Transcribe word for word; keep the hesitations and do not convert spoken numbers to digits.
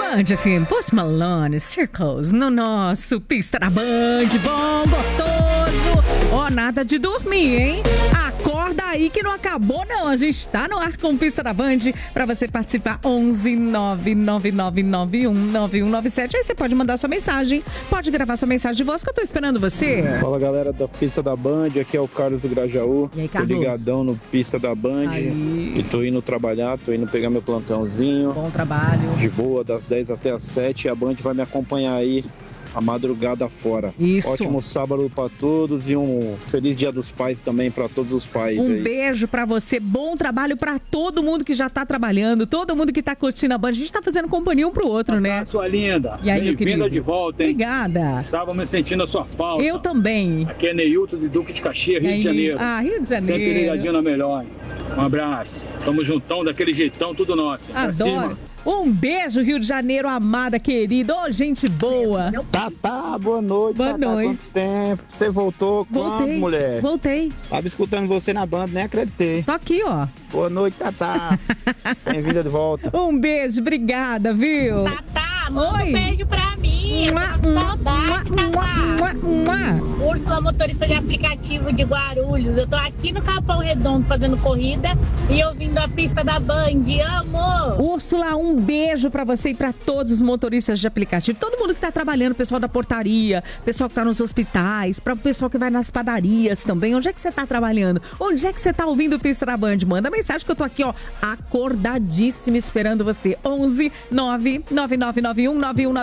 Band F M, Post Malone, Circles, no nosso Pista da Band, bom, gostoso. Ó, oh, nada de dormir, hein? Acorda aí que não acabou não, a gente tá no ar com Pista da Band, pra você participar, onze nove nove nove nove um nove um nove sete, aí você pode mandar sua mensagem, pode gravar sua mensagem de voz que eu tô esperando você. Fala galera da Pista da Band, aqui é o Carlos do Grajaú. E aí, Carlos? Tô ligadão no Pista da Band aí. E tô indo trabalhar, tô indo pegar meu plantãozinho. Bom trabalho. De boa, das dez até as sete, a Band vai me acompanhar aí a madrugada fora. Isso. Ótimo sábado pra todos e um feliz Dia dos Pais também pra todos os pais. Um aí. beijo pra você, bom trabalho pra todo mundo que já tá trabalhando, todo mundo que tá curtindo a Band. A gente tá fazendo companhia um pro outro, Olá, né? Sua linda. E aí, meu querido? Bem-vinda de volta, hein? Obrigada. Estava me sentindo a sua falta. Eu também. Aqui é Neilton de Duque de Caxias, Rio aí, de Janeiro. Ah, Rio de Janeiro. Sempre ligadinho na melhor. Um abraço. Tamo juntão, daquele jeitão, tudo nosso. Pra Adoro. cima. Um beijo, Rio de Janeiro, amada, querida. Ô, oh, gente boa. Tá, tá, boa noite. Boa tá, noite. Tá, quanto tempo? Você voltou Voltei. quando, mulher? Voltei. Tava escutando você na banda, nem acreditei. Tô aqui, ó. Boa noite, Tatá. Bem-vinda de volta. Um beijo, obrigada, viu? Tatá, manda Oi. um beijo pra mim. Eu tô com saudade, Tatá. Úrsula, motorista de aplicativo de Guarulhos. Eu tô aqui no Capão Redondo fazendo corrida e ouvindo a Pista da Band. Amo! Úrsula, um beijo pra você e pra todos os motoristas de aplicativo. Todo mundo que tá trabalhando, pessoal da portaria, pessoal que tá nos hospitais, para o pessoal que vai nas padarias também. Onde é que você tá trabalhando? Onde é que você tá ouvindo o Pista da Band? Manda mensagem que eu tô aqui, ó, acordadíssima esperando você. onze nove nove nove nove um nove um nove